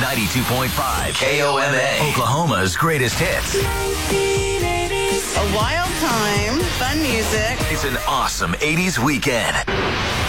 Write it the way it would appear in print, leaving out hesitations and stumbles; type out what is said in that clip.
92.5 KOMA, Oklahoma's greatest hits. A wild time, fun music. It's an awesome 80s weekend.